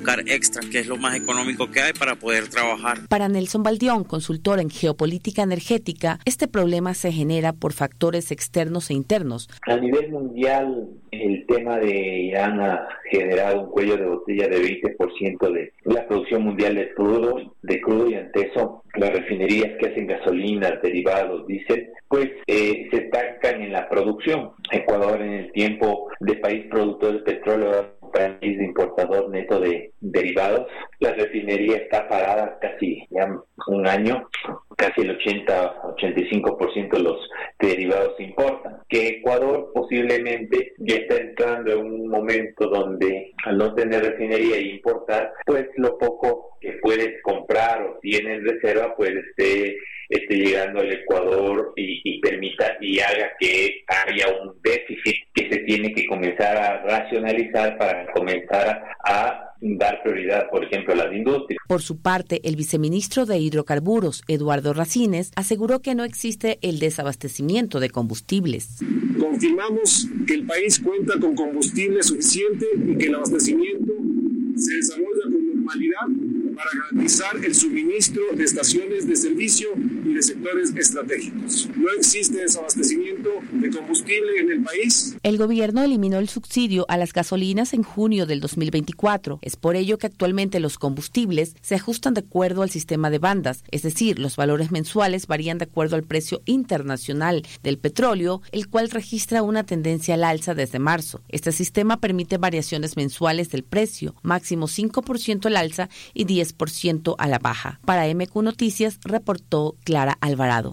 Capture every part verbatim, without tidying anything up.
buscar extras, que es lo más económico que hay para poder trabajar. Para Nelson Baldión, consultor en geopolítica energética, este problema se genera por factores externos e internos. A nivel mundial, el tema de Irán ha generado un cuello de botella de veinte por ciento de la producción mundial de crudo, de crudo y ante eso las refinerías que hacen gasolina, derivados, diésel, pues eh, se estancan en la producción. Ecuador, en el tiempo de país productor de petróleo, país de importador neto de derivados, la refinería está parada casi ya un año, casi el ochenta a ochenta y cinco por ciento de los derivados se importan. Que Ecuador posiblemente ya está entrando en un momento donde al no tener refinería e importar, pues lo poco que puedes comprar o tiene en reserva, pues esté, esté llegando al Ecuador y, y permita y haga que haya un déficit que se tiene que comenzar a racionalizar para comenzar a, a dar prioridad, por ejemplo, a las industrias. Por su parte, el viceministro de Hidrocarburos, Eduardo Racines, aseguró que no existe el desabastecimiento de combustibles. Confirmamos que el país cuenta con combustible suficiente y que el abastecimiento se desarrolla con normalidad para garantizar el suministro de estaciones de servicio y de sectores estratégicos. No existe desabastecimiento de combustible en el país. El gobierno eliminó el subsidio a las gasolinas en junio del dos mil veinticuatro. Es por ello que actualmente los combustibles se ajustan de acuerdo al sistema de bandas, es decir, los valores mensuales varían de acuerdo al precio internacional del petróleo, el cual registra una tendencia al alza desde marzo. Este sistema permite variaciones mensuales del precio, máximo cinco por ciento al alza y diez por ciento a la baja. Para M Q Noticias, reportó Clara Alvarado.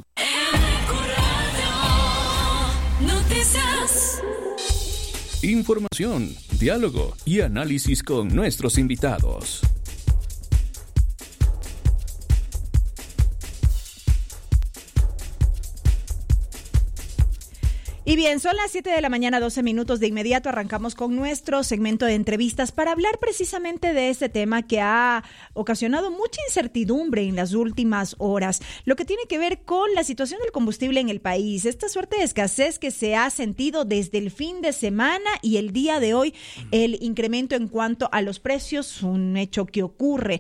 Información, diálogo y análisis con nuestros invitados. Y bien, son las siete de la mañana, doce minutos. De inmediato arrancamos con nuestro segmento de entrevistas para hablar precisamente de este tema que ha ocasionado mucha incertidumbre en las últimas horas, lo que tiene que ver con la situación del combustible en el país, esta suerte de escasez que se ha sentido desde el fin de semana y el día de hoy, el incremento en cuanto a los precios, un hecho que ocurre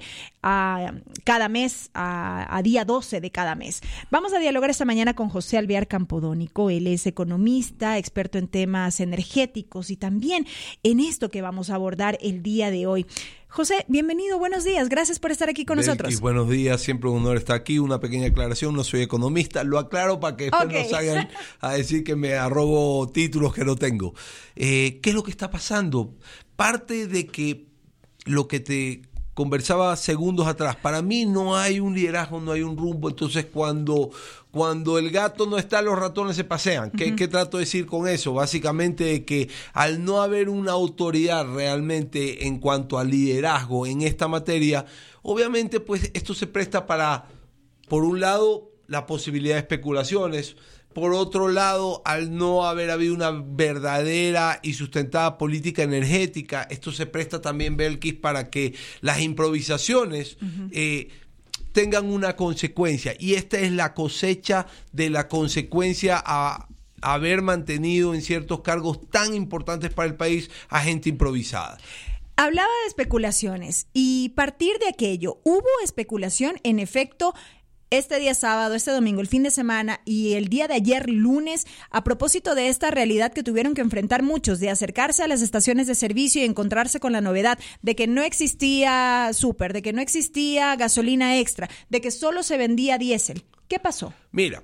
a cada mes, a, a día doce de cada mes. Vamos a dialogar esta mañana con José Alvear Campodónico. Él es economista, experto en temas energéticos y también en esto que vamos a abordar el día de hoy. José, bienvenido, buenos días, gracias por estar aquí con Belkis, nosotros. Buenos días, siempre un honor estar aquí. Una pequeña aclaración, no soy economista, lo aclaro para que después okay. no salgan a decir que me arrogo títulos que no tengo. Eh, ¿Qué es lo que está pasando? Parte de que lo que te conversaba segundos atrás, para mí no hay un liderazgo, no hay un rumbo, entonces cuando, cuando el gato no está, los ratones se pasean. ¿Qué, uh-huh. ¿Qué trato de decir con eso? Básicamente de que al no haber una autoridad realmente en cuanto al liderazgo en esta materia, obviamente pues esto se presta para, por un lado, la posibilidad de especulaciones. Por otro lado, al no haber habido una verdadera y sustentada política energética, esto se presta también, Belkis, para que las improvisaciones uh-huh. eh, tengan una consecuencia. Y esta es la cosecha de la consecuencia a haber mantenido en ciertos cargos tan importantes para el país a gente improvisada. Hablaba de especulaciones y partir de aquello, ¿hubo especulación en efecto este día sábado, este domingo, el fin de semana y el día de ayer lunes, a propósito de esta realidad que tuvieron que enfrentar muchos, de acercarse a las estaciones de servicio y encontrarse con la novedad de que no existía súper, de que no existía gasolina extra, de que solo se vendía diésel? ¿Qué pasó? Mira,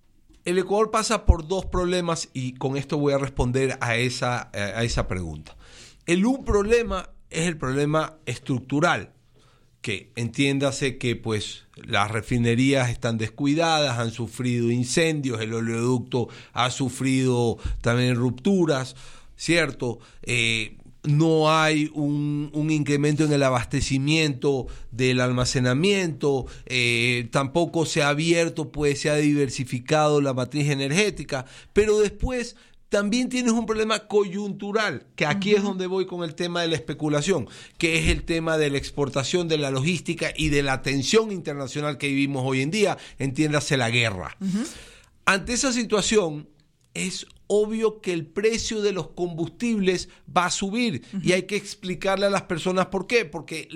el Ecuador pasa por dos problemas y con esto voy a responder a esa, a esa pregunta. El un problema es el problema estructural, que entiéndase que pues las refinerías están descuidadas, han sufrido incendios, el oleoducto ha sufrido también rupturas, ¿cierto? Eh, no hay un, un incremento en el abastecimiento del almacenamiento, eh, tampoco se ha abierto, pues se ha diversificado la matriz energética, pero después también tienes un problema coyuntural, que aquí uh-huh. es donde voy con el tema de la especulación, que es el tema de la exportación, de la logística y de la tensión internacional que vivimos hoy en día, entiéndase la guerra. Uh-huh. Ante esa situación, es obvio que el precio de los combustibles va a subir uh-huh. y hay que explicarle a las personas por qué, porque